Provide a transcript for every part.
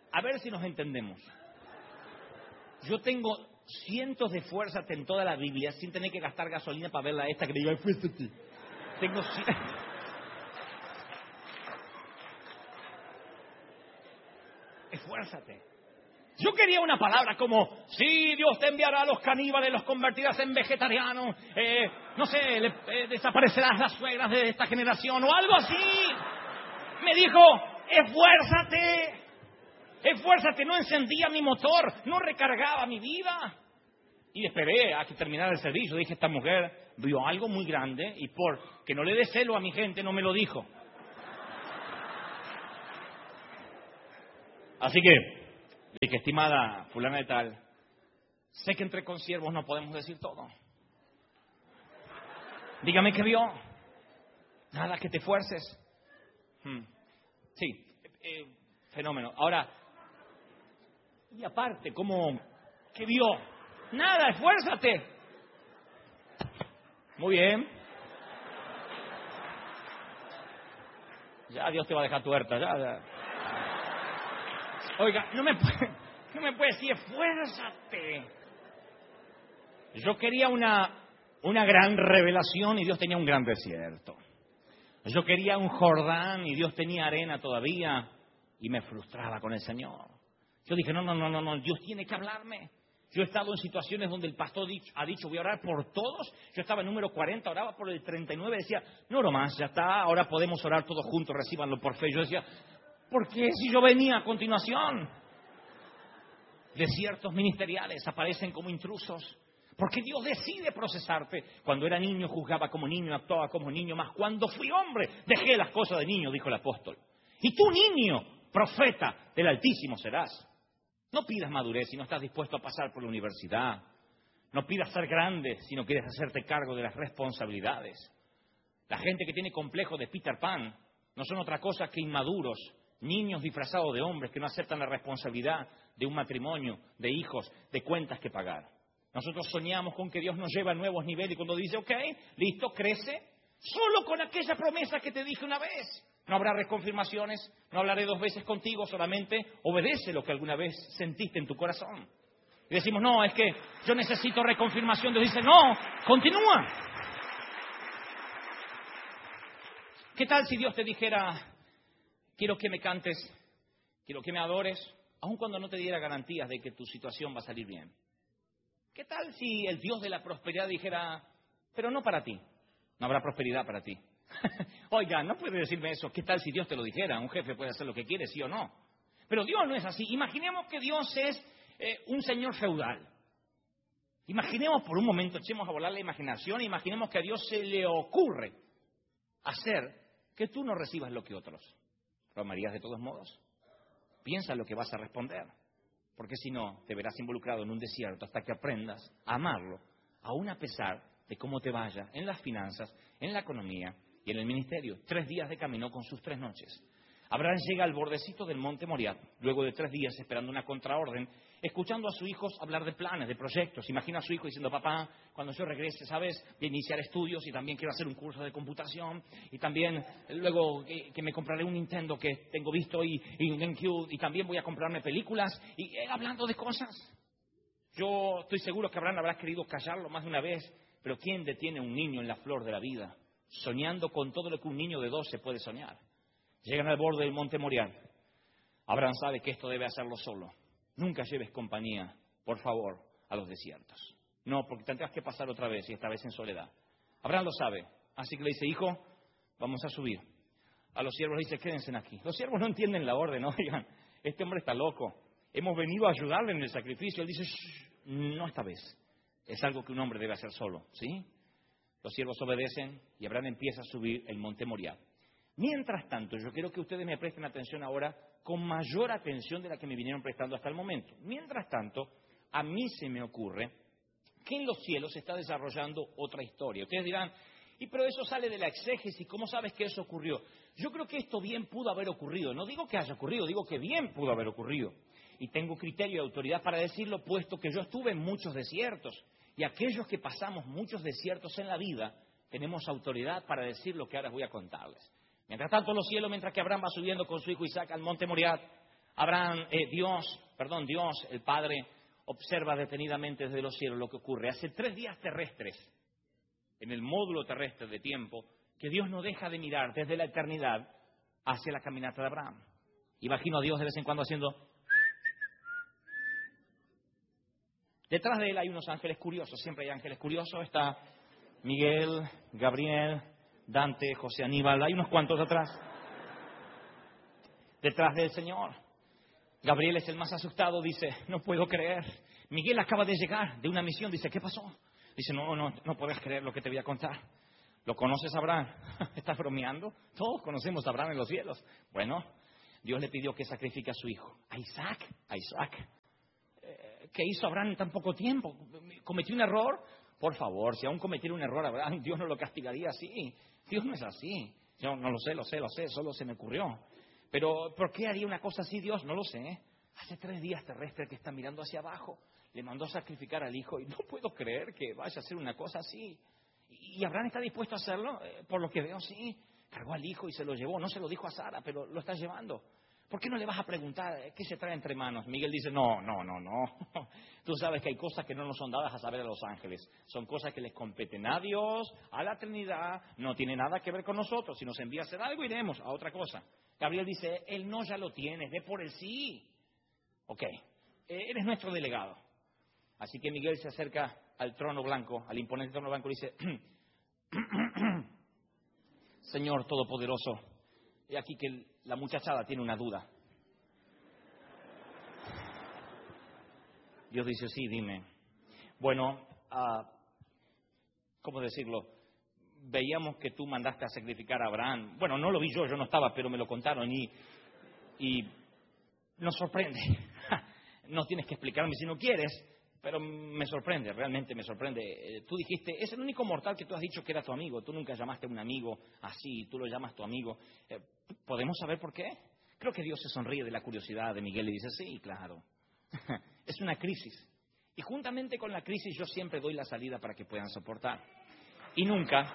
A ver si nos entendemos. Yo tengo cientos de esfuérzate en toda la Biblia sin tener que gastar gasolina para verla esta que me diga, esfuérzate. Tengo... Esfuérzate. Yo quería una palabra como, sí, Dios te enviará a los caníbales, los convertirás en vegetarianos, no sé, desaparecerás las suegras de esta generación o algo así. Me dijo, esfuérzate. Esfuérzate, no encendía mi motor, no recargaba mi vida. Y esperé a que terminara el servicio. Dije, esta mujer vio algo muy grande y por que no le dé celo a mi gente, no me lo dijo. Así que, dije, estimada fulana de tal, sé que entre consiervos no podemos decir todo. Dígame qué vio. Nada, que te esfuerces. Sí, fenómeno. Ahora, y aparte, ¿cómo? ¿Qué vio? Nada, esfuérzate. Muy bien. Ya Dios te va a dejar tuerta, ya. Oiga, no me puede decir, esfuérzate. Yo quería una gran revelación y Dios tenía un gran desierto. Yo quería un Jordán y Dios tenía arena todavía y me frustraba con el Señor. Yo dije, no, Dios tiene que hablarme. Yo he estado en situaciones donde el pastor ha dicho, voy a orar por todos. Yo estaba en número 40, oraba por el 39, decía, no oro más, ya está, ahora podemos orar todos juntos, recíbanlo por fe. Yo decía, ¿por qué si yo venía a continuación? Desiertos ministeriales aparecen como intrusos. Porque Dios decide procesarte. Cuando era niño juzgaba como niño, actuaba como niño, mas cuando fui hombre dejé las cosas de niño, dijo el apóstol. Y tú, niño, profeta del Altísimo serás. No pidas madurez si no estás dispuesto a pasar por la universidad. No pidas ser grande si no quieres hacerte cargo de las responsabilidades. La gente que tiene complejo de Peter Pan no son otra cosa que inmaduros, niños disfrazados de hombres que no aceptan la responsabilidad de un matrimonio, de hijos, de cuentas que pagar. Nosotros soñamos con que Dios nos lleva a nuevos niveles y cuando dice, ok, listo, crece, solo con aquella promesa que te dije una vez. No habrá reconfirmaciones, no hablaré 2 veces contigo, solamente obedece lo que alguna vez sentiste en tu corazón. Y decimos, no, es que yo necesito reconfirmación. Dios dice, no, continúa. ¿Qué tal si Dios te dijera, quiero que me cantes, quiero que me adores, aun cuando no te diera garantías de que tu situación va a salir bien? ¿Qué tal si el Dios de la prosperidad dijera, pero no para ti, no habrá prosperidad para ti? Oiga, no puede decirme eso. ¿Qué tal si Dios te lo dijera? Un jefe puede hacer lo que quiere, sí o no. Pero Dios no es así. Imaginemos que Dios es un señor feudal. Imaginemos por un momento, echemos a volar la imaginación, imaginemos que a Dios se le ocurre hacer que tú no recibas lo que otros. ¿Lo amarías de todos modos? Piensa lo que vas a responder. Porque si no, te verás involucrado en un desierto hasta que aprendas a amarlo, aún a pesar de cómo te vaya en las finanzas, en la economía y en el ministerio. 3 días de camino con sus 3 noches. Abraham llega al bordecito del monte Moriah, luego de 3 días esperando una contraorden, escuchando a sus hijos hablar de planes, de proyectos. Imagina a su hijo diciendo, papá, cuando yo regrese, ¿sabes? Voy a iniciar estudios y también quiero hacer un curso de computación y también luego que me compraré un Nintendo que tengo visto y un GameCube y también voy a comprarme películas y hablando de cosas. Yo estoy seguro que Abraham habrá querido callarlo más de una vez, pero ¿quién detiene a un niño en la flor de la vida? Soñando con todo lo que un niño de 12 puede soñar. Llegan al borde del monte Moriah. Abraham sabe que esto debe hacerlo solo. Nunca lleves compañía, por favor, a los desiertos. No, porque tendrás que pasar otra vez y esta vez en soledad. Abraham lo sabe, así que le dice, hijo, vamos a subir. A los siervos le dice, quédense aquí. Los siervos no entienden la orden, oigan, este hombre está loco. Hemos venido a ayudarle en el sacrificio. Él dice, no esta vez. Es algo que un hombre debe hacer solo, ¿sí? Los siervos obedecen y Abraham empieza a subir el monte Moriah. Mientras tanto, yo quiero que ustedes me presten atención ahora con mayor atención de la que me vinieron prestando hasta el momento. Mientras tanto, a mí se me ocurre que en los cielos se está desarrollando otra historia. Ustedes dirán, pero eso sale de la exégesis, ¿cómo sabes que eso ocurrió? Yo creo que esto bien pudo haber ocurrido. No digo que haya ocurrido, digo que bien pudo haber ocurrido. Y tengo criterio y autoridad para decirlo, puesto que yo estuve en muchos desiertos. Y aquellos que pasamos muchos desiertos en la vida, tenemos autoridad para decir lo que ahora voy a contarles. Mientras tanto, en los cielos, mientras que Abraham va subiendo con su hijo Isaac al monte Moriah, Dios, el Padre, observa detenidamente desde los cielos lo que ocurre. Hace 3 días terrestres, en el módulo terrestre de tiempo, que Dios no deja de mirar desde la eternidad hacia la caminata de Abraham. Imagino a Dios de vez en cuando haciendo... Detrás de él hay unos ángeles curiosos, siempre hay ángeles curiosos. Está Miguel, Gabriel, Dante, José Aníbal, hay unos cuantos atrás. Detrás del Señor. Gabriel es el más asustado, dice, no puedo creer. Miguel acaba de llegar de una misión, dice, ¿qué pasó? Dice, no puedes creer lo que te voy a contar. ¿Lo conoces, Abraham? ¿Estás bromeando? Todos conocemos a Abraham en los cielos. Bueno, Dios le pidió que sacrifique a su hijo, a Isaac. ¿Qué hizo Abraham en tan poco tiempo? ¿Cometió un error? Por favor, si aún cometiera un error Abraham, Dios no lo castigaría así. Dios no es así. Yo no lo sé, solo se me ocurrió. Pero, ¿por qué haría una cosa así Dios? No lo sé. Hace 3 días terrestres que está mirando hacia abajo. Le mandó a sacrificar al hijo y no puedo creer que vaya a hacer una cosa así. ¿Y Abraham está dispuesto a hacerlo? Por lo que veo, sí. Cargó al hijo y se lo llevó. No se lo dijo a Sara, pero lo está llevando. ¿Por qué no le vas a preguntar qué se trae entre manos? Miguel dice, no. Tú sabes que hay cosas que no nos son dadas a saber a los ángeles. Son cosas que les competen a Dios, a la Trinidad. No tiene nada que ver con nosotros. Si nos envía a hacer algo, iremos a otra cosa. Gabriel dice, el no ya lo tienes, ve por el sí. Ok, eres nuestro delegado. Así que Miguel se acerca al trono blanco, al imponente trono blanco, y dice, Señor Todopoderoso, he aquí que la muchachada tiene una duda. Dios dice, sí, dime. Bueno, ¿cómo decirlo? Veíamos que tú mandaste a sacrificar a Abraham. Bueno, no lo vi yo no estaba, pero me lo contaron y nos sorprende. No tienes que explicarme si no quieres, pero me sorprende, realmente me sorprende. Tú dijiste, es el único mortal que tú has dicho que era tu amigo. Tú nunca llamaste a un amigo así, tú lo llamas tu amigo. ¿Podemos saber por qué? Creo que Dios se sonríe de la curiosidad de Miguel y dice, sí, claro. Es una crisis. Y juntamente con la crisis yo siempre doy la salida para que puedan soportar. Y nunca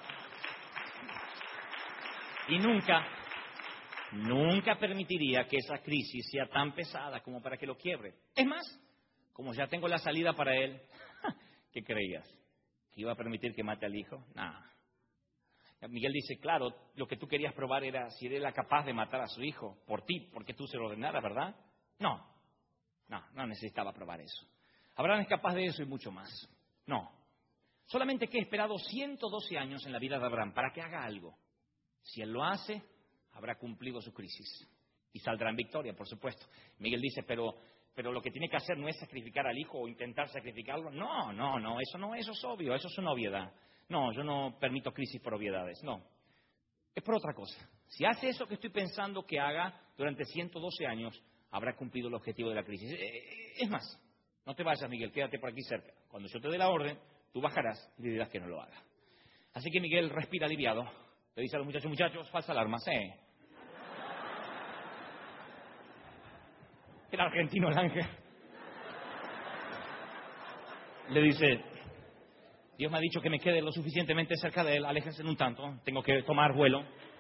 permitiría que esa crisis sea tan pesada como para que lo quiebre. Es más, como ya tengo la salida para él, ¿qué creías? ¿Que iba a permitir que mate al hijo? Nada. Miguel dice, claro, lo que tú querías probar era si él era capaz de matar a su hijo por ti, porque tú se lo ordenaras, ¿verdad? No necesitaba probar eso. Abraham es capaz de eso y mucho más. No. Solamente que he esperado 112 años en la vida de Abraham para que haga algo. Si él lo hace, habrá cumplido su crisis. Y saldrá en victoria, por supuesto. Miguel dice, pero lo que tiene que hacer no es sacrificar al hijo o intentar sacrificarlo. No, eso es obvio, eso es una obviedad. No, yo no permito crisis por obviedades, no. Es por otra cosa. Si hace eso que estoy pensando que haga durante 112 años, habrá cumplido el objetivo de la crisis. Es más, no te vayas, Miguel, quédate por aquí cerca. Cuando yo te dé la orden, tú bajarás y le dirás que no lo haga. Así que Miguel respira aliviado. Le dice a los muchachos, falsa alarma, El argentino, el ángel. Le dice, Dios me ha dicho que me quede lo suficientemente cerca de él, aléjense un tanto, tengo que tomar vuelo.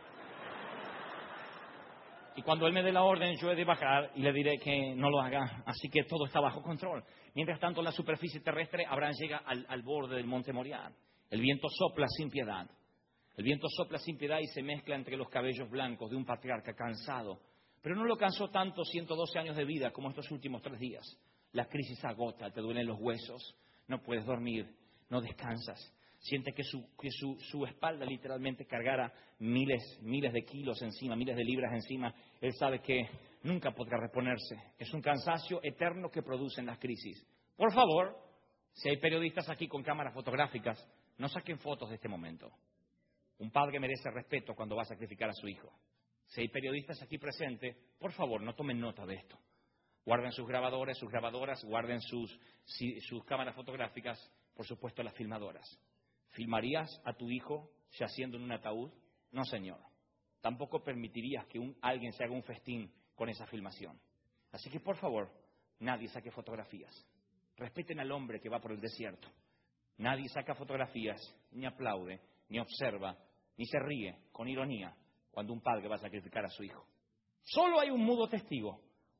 Y cuando él me dé la orden, yo he de bajar y le diré que no lo haga. Así que todo está bajo control. Mientras tanto, en la superficie terrestre, Abraham llega al borde del monte Moriah. El viento sopla sin piedad. El viento sopla sin piedad y se mezcla entre los cabellos blancos de un patriarca cansado. Pero no lo cansó tanto 112 años de vida como estos últimos 3 días. La crisis agota, te duelen los huesos, no puedes dormir, no descansas. Siente que su espalda literalmente cargara miles de kilos encima, miles de libras encima. Él sabe que nunca podrá reponerse. Es un cansancio eterno que producen las crisis. Por favor, si hay periodistas aquí con cámaras fotográficas, no saquen fotos de este momento. Un padre merece respeto cuando va a sacrificar a su hijo. Si hay periodistas aquí presentes, por favor, no tomen nota de esto. Guarden sus grabadores, sus grabadoras, guarden sus cámaras fotográficas, por supuesto las filmadoras. ¿Filmarías a tu hijo yaciendo en un ataúd? No, señor. Tampoco permitirías que alguien se haga un festín con esa filmación. Así que, por favor, nadie saque fotografías. Respeten al hombre que va por el desierto. Nadie saca fotografías, ni aplaude, ni observa, ni se ríe con ironía cuando un padre va a sacrificar a su hijo. Solo hay un mudo testigo,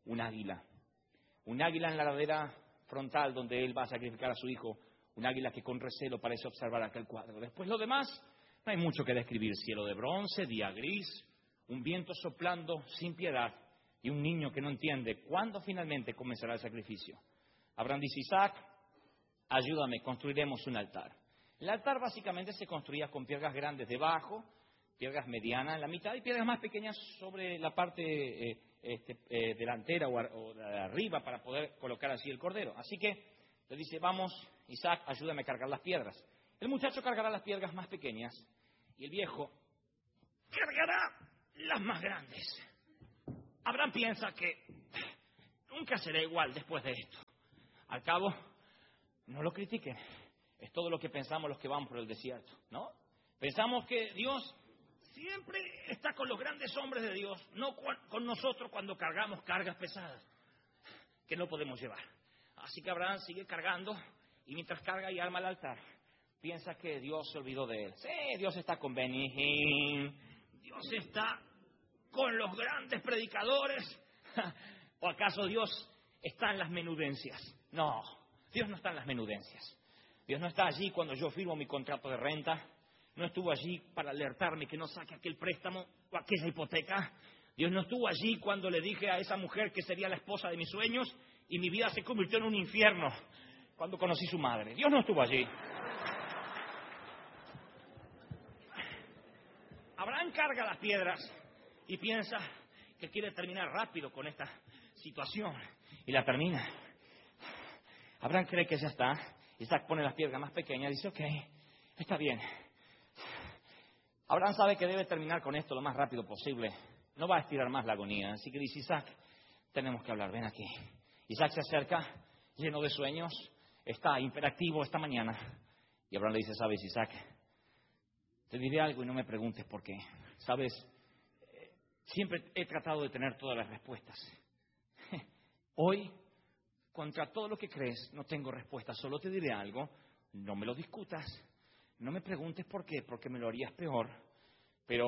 un águila. Un águila en la ladera frontal donde él va a sacrificar a su hijo. Un águila que con recelo parece observar aquel cuadro. Después lo demás, no hay mucho que describir. Cielo de bronce, día gris, un viento soplando sin piedad y un niño que no entiende cuándo finalmente comenzará el sacrificio. Abraham dice, Isaac, ayúdame, construiremos un altar. El altar básicamente se construía con piedras grandes debajo, piedras medianas en la mitad y piedras más pequeñas sobre la parte delantera o de arriba para poder colocar así el cordero. Así que le dice, vamos, Isaac, ayúdame a cargar las piedras. El muchacho cargará las piedras más pequeñas y el viejo cargará las más grandes. Abraham piensa que nunca será igual después de esto. Al cabo, no lo critiquen. Es todo lo que pensamos los que van por el desierto, ¿no? Pensamos que Dios siempre está con los grandes hombres de Dios, no con nosotros cuando cargamos cargas pesadas que no podemos llevar. Así que Abraham sigue cargando y mientras carga y arma el altar, piensa que Dios se olvidó de él. Sí, Dios está con Benihín, Dios está con los grandes predicadores. ¿O acaso Dios está en las menudencias? No, Dios no está en las menudencias. Dios no está allí cuando yo firmo mi contrato de renta. No estuvo allí para alertarme que no saque aquel préstamo o aquella hipoteca. Dios no estuvo allí cuando le dije a esa mujer que sería la esposa de mis sueños y mi vida se convirtió en un infierno cuando conocí su madre. Dios no estuvo allí. Abraham carga las piedras y piensa que quiere terminar rápido con esta situación y la termina. Abraham cree que ya está. Isaac pone las piedras más pequeñas y dice, ok, está bien. Abraham sabe que debe terminar con esto lo más rápido posible. No va a estirar más la agonía. Así que dice, Isaac, tenemos que hablar, ven aquí. Isaac se acerca, lleno de sueños, está imperactivo esta mañana. Y Abraham le dice, sabes, Isaac, te diré algo y no me preguntes por qué. Sabes, siempre he tratado de tener todas las respuestas. Hoy, contra todo lo que crees, no tengo respuesta. Solo te diré algo, no me lo discutas. No me preguntes por qué, porque me lo harías peor. Pero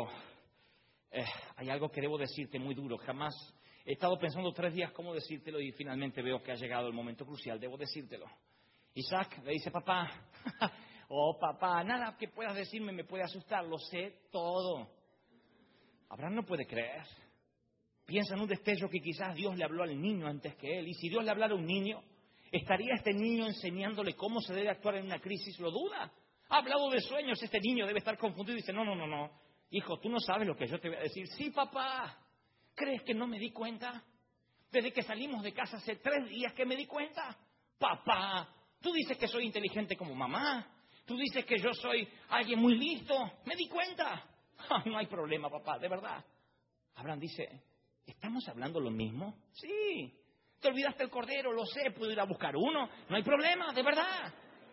hay algo que debo decirte muy duro. Jamás he estado pensando 3 días cómo decírtelo y finalmente veo que ha llegado el momento crucial. Debo decírtelo. Isaac le dice, papá, oh papá, nada que puedas decirme me puede asustar. Lo sé todo. Abraham no puede creer. Piensa en un destello que quizás Dios le habló al niño antes que él. Y si Dios le hablara a un niño, ¿estaría este niño enseñándole cómo se debe actuar en una crisis? Lo duda. Ha hablado de sueños, este niño debe estar confundido y dice, no. Hijo, tú no sabes lo que yo te voy a decir. Sí, papá. ¿Crees que no me di cuenta? Desde que salimos de casa hace 3 días que me di cuenta. Papá, tú dices que soy inteligente como mamá. Tú dices que yo soy alguien muy listo. Me di cuenta. No hay problema, papá, de verdad. Abraham dice, ¿estamos hablando lo mismo? Sí. Te olvidaste el cordero, lo sé, puedo ir a buscar uno. No hay problema, de verdad.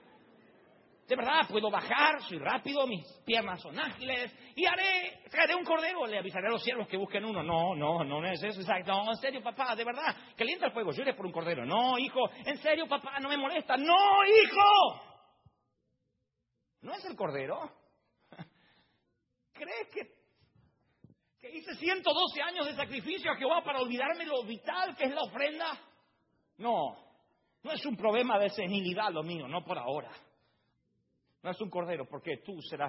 De verdad, puedo bajar, soy rápido, mis piernas son ágiles y traeré un cordero. Le avisaré a los siervos que busquen uno. No es eso, exacto. No, en serio, papá, de verdad, calienta el fuego, yo iré por un cordero. No, hijo, en serio, papá, no me molesta. No, hijo. ¿No es el cordero? ¿Crees que hice 112 años de sacrificio a Jehová para olvidarme lo vital que es la ofrenda? No es un problema de senilidad lo mío, no por ahora. No es un cordero, porque tú serás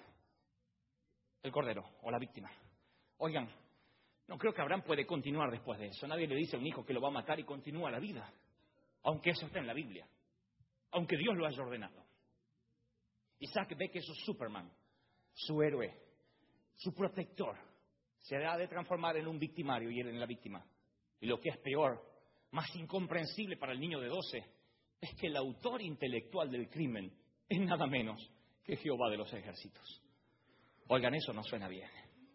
el cordero o la víctima. Oigan, no creo que Abraham puede continuar después de eso. Nadie le dice a un hijo que lo va a matar y continúa la vida. Aunque eso está en la Biblia. Aunque Dios lo haya ordenado. Isaac ve que es su Superman, su héroe, su protector, se ha de transformar en un victimario y él en la víctima. Y lo que es peor, más incomprensible para el niño de 12, es que el autor intelectual del crimen es nada menos que Jehová de los ejércitos. Oigan, eso no suena bien.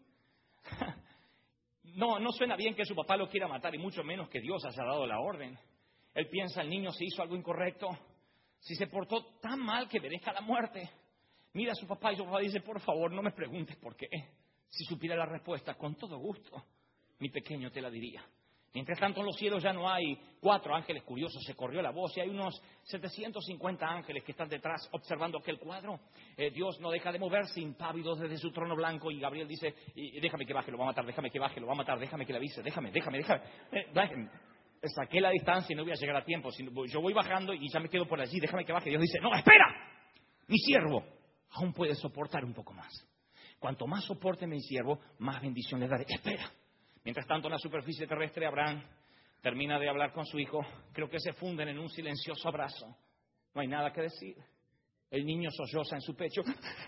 No suena bien que su papá lo quiera matar y mucho menos que Dios haya dado la orden. Él piensa, el niño se hizo algo incorrecto, si se portó tan mal que merezca la muerte. Mira a su papá y su papá dice, por favor, no me preguntes por qué. Si supiera la respuesta, con todo gusto, mi pequeño te la diría. Mientras tanto en los cielos ya no hay 4 ángeles curiosos, se corrió la voz y hay unos 750 ángeles que están detrás observando aquel cuadro. Dios no deja de moverse impávido desde su trono blanco y Gabriel dice, déjame que baje, lo va a matar, déjame que baje, lo va a matar, déjame que le avise, déjame. saqué la distancia y no voy a llegar a tiempo. Yo voy bajando y ya me quedo por allí, déjame que baje. Dios dice, no, espera, mi siervo aún puede soportar un poco más. Cuanto más soporte mi siervo, más bendición le daré. Espera. Mientras tanto, en la superficie terrestre, Abraham termina de hablar con su hijo. Creo que se funden en un silencioso abrazo. No hay nada que decir. El niño solloza en su pecho.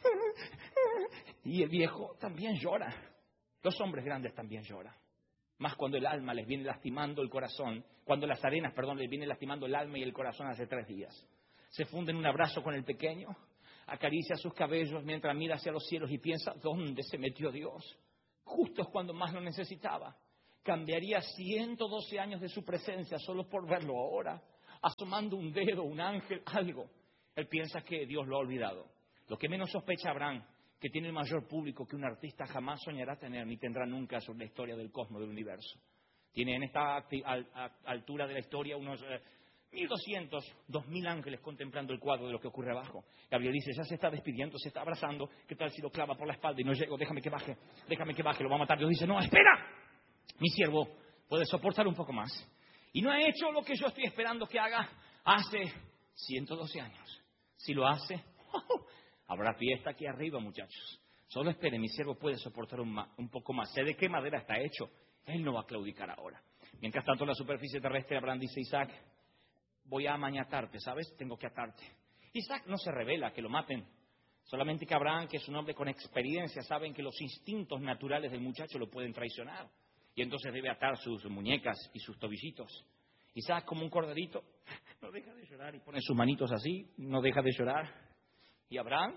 Y el viejo también llora. Los hombres grandes también lloran. Más cuando el alma les viene lastimando el corazón. Cuando las arenas, les viene lastimando el alma y el corazón hace 3 días. Se funde en un abrazo con el pequeño. Acaricia sus cabellos mientras mira hacia los cielos y piensa, ¿dónde se metió Dios? Justo es cuando más lo necesitaba. Cambiaría 112 años de su presencia solo por verlo ahora. Asomando un dedo, un ángel, algo. Él piensa que Dios lo ha olvidado. Lo que menos sospecha Abraham, que tiene el mayor público que un artista jamás soñará tener ni tendrá nunca sobre la historia del cosmos, del universo. Tiene en esta altura de la historia unos 1.200, 2.000 ángeles contemplando el cuadro de lo que ocurre abajo. Gabriel dice, ya se está despidiendo, se está abrazando, ¿qué tal si lo clava por la espalda y no llego? Déjame que baje, lo va a matar. Dios dice, no, espera, mi siervo puede soportar un poco más. Y no ha hecho lo que yo estoy esperando que haga hace 112 años. Si lo hace, habrá fiesta aquí arriba, muchachos. Solo espere, mi siervo puede soportar un poco más. Sé de qué madera está hecho. Él no va a claudicar ahora. Mientras tanto, en la superficie terrestre, Abraham dice, Isaac, voy a amañatarte, ¿sabes? Tengo que atarte. Isaac no se revela que lo maten. Solamente que Abraham, que es un hombre con experiencia, saben que los instintos naturales del muchacho lo pueden traicionar. Y entonces debe atar sus muñecas y sus tobillitos. Isaac, como un corderito, no deja de llorar y pone sus manitos así, no deja de llorar. Y Abraham,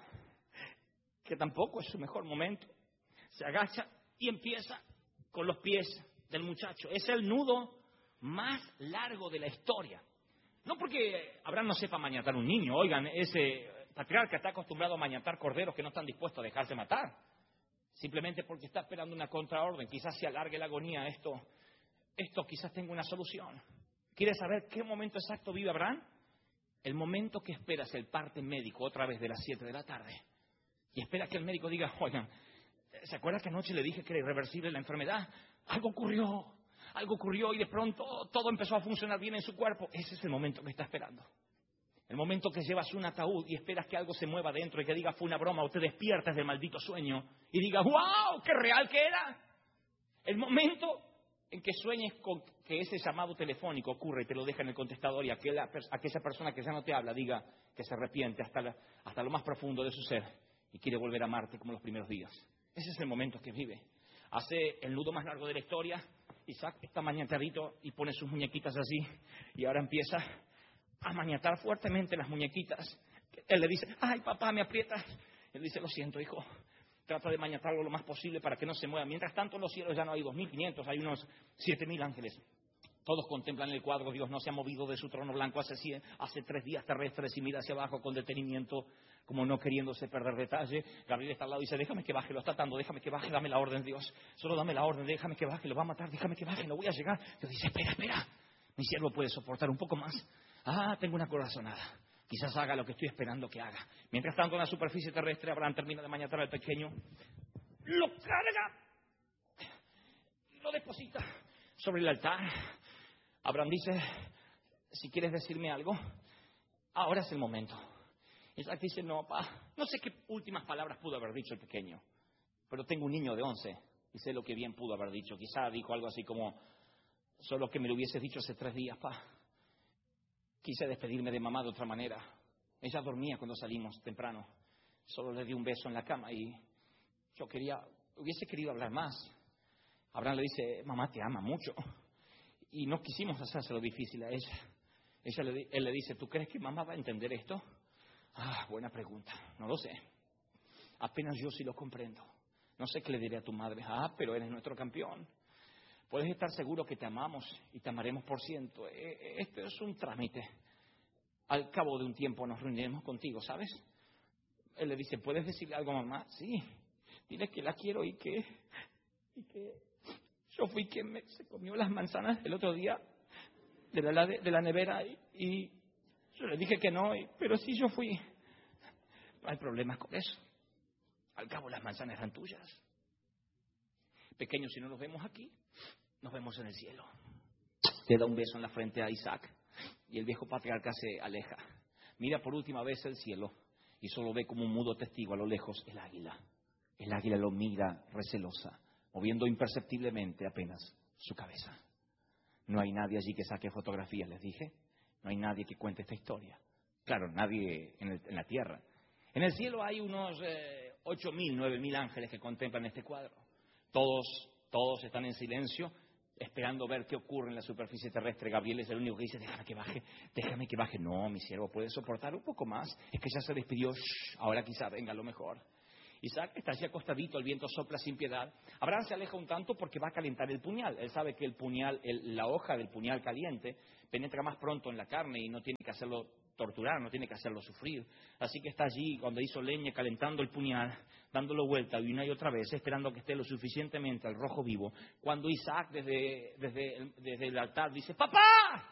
que tampoco es su mejor momento, se agacha y empieza con los pies del muchacho. Es el nudo más largo de la historia. No porque Abraham no sepa maniatar un niño. Oigan, ese patriarca está acostumbrado a maniatar corderos que no están dispuestos a dejarse matar. Simplemente porque está esperando una contraorden. Quizás se alargue la agonía. Esto quizás tenga una solución. ¿Quieres saber qué momento exacto vive Abraham? El momento que esperas el parte médico otra vez de las 7 de la tarde. Y espera que el médico diga, oigan, ¿se acuerda que anoche le dije que era irreversible la enfermedad? Algo ocurrió y de pronto todo empezó a funcionar bien en su cuerpo. Ese es el momento que está esperando. El momento que llevas un ataúd y esperas que algo se mueva dentro y que diga fue una broma o te despiertas del maldito sueño y digas, ¡wow! ¡Qué real que era! El momento en que sueñes con que ese llamado telefónico ocurre y te lo deja en el contestador y aquella persona que ya no te habla diga que se arrepiente hasta lo más profundo de su ser y quiere volver a amarte como los primeros días. Ese es el momento que vive. Hace el nudo más largo de la historia. Isaac está maniatadito y pone sus muñequitas así y ahora empieza a maniatar fuertemente las muñequitas. Él le dice, ay papá, me aprietas. Él dice, lo siento hijo, trata de maniatarlo lo más posible para que no se mueva. Mientras tanto en los cielos ya no hay 2.500, hay unos 7.000 ángeles. Todos contemplan el cuadro. Dios no se ha movido de su trono blanco hace 3 días terrestres y mira hacia abajo con detenimiento, como no queriéndose perder detalle. Gabriel está al lado y dice, déjame que baje, lo está atando, déjame que baje, dame la orden, Dios. Solo dame la orden, déjame que baje, lo va a matar, déjame que baje, no voy a llegar. Dios dice, espera, mi siervo puede soportar un poco más. Tengo una corazonada. Quizás haga lo que estoy esperando que haga. Mientras tanto, en la superficie terrestre, Abraham termina de maniatar al pequeño, lo carga y lo deposita sobre el altar. Abraham dice, si quieres decirme algo, ahora es el momento. Isaac dice, no, papá, no sé qué últimas palabras pudo haber dicho el pequeño, pero tengo un niño de 11 y sé lo que bien pudo haber dicho. Quizá dijo algo así como, solo que me lo hubieses dicho hace 3 días, pa. Quise despedirme de mamá de otra manera. Ella dormía cuando salimos temprano. Solo le di un beso en la cama y yo hubiese querido hablar más. Abraham le dice, mamá te ama mucho. Y no quisimos hacérselo difícil a ella. Él le dice, ¿tú crees que mamá va a entender esto? Buena pregunta. No lo sé. Apenas yo sí lo comprendo. No sé qué le diré a tu madre. Pero eres nuestro campeón. Puedes estar seguro que te amamos y te amaremos por ciento. Esto es un trámite. Al cabo de un tiempo nos reuniremos contigo, ¿sabes? Él le dice, ¿puedes decirle algo a mamá? Sí. Dile que la quiero y que yo fui quien se comió las manzanas el otro día de la nevera y yo le dije que no, pero sí yo fui. No hay problemas con eso. Al cabo las manzanas eran tuyas. Pequeños, si no nos vemos aquí, nos vemos en el cielo. Le da un beso en la frente a Isaac y el viejo patriarca se aleja. Mira por última vez el cielo y solo ve como un mudo testigo a lo lejos el águila. El águila lo mira recelosa, moviendo imperceptiblemente apenas su cabeza. No hay nadie allí que saque fotografías, les dije. No hay nadie que cuente esta historia. Claro, nadie en la tierra. En el cielo hay unos 8.000, 9.000 ángeles que contemplan este cuadro. Todos están en silencio, esperando ver qué ocurre en la superficie terrestre. Gabriel es el único que dice, déjame que baje. No, mi siervo puede soportar un poco más. Es que ya se despidió, ahora quizá venga lo mejor. Isaac está allí acostadito, el viento sopla sin piedad. Abraham se aleja un tanto porque va a calentar el puñal. Él sabe que el puñal, la hoja del puñal caliente penetra más pronto en la carne y no tiene que hacerlo torturar, no tiene que hacerlo sufrir. Así que está allí cuando hizo leña, calentando el puñal, dándolo vuelta una y otra vez, esperando que esté lo suficientemente al rojo vivo. Cuando Isaac desde el altar dice, ¡Papá!